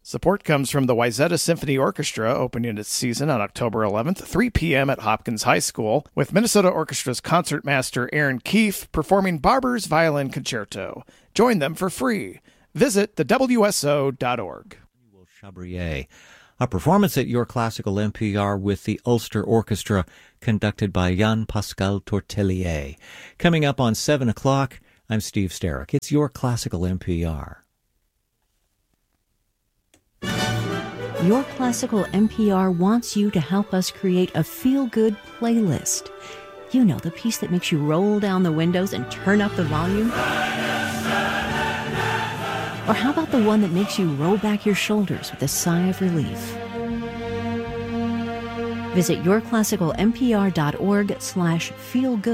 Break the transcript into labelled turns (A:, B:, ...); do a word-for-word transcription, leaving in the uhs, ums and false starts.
A: Support comes from the Wayzata Symphony Orchestra, opening its season on October eleventh, three p.m. at Hopkins High School, with Minnesota Orchestra's concertmaster Aaron Keefe performing Barber's Violin Concerto. Join them for free. Visit the W S O dot org.
B: Chabrier, a performance at Your Classical N P R with the Ulster Orchestra, conducted by Jean-Pascal Tortelier. Coming up on seven o'clock, I'm Steve Sterrick. It's Your Classical N P R.
C: Your Classical N P R wants you to help us create a feel-good playlist. You know, the piece that makes you roll down the windows and turn up the volume? Or how about the one that makes you roll back your shoulders with a sigh of relief? Visit your classical n p r dot org slash feel good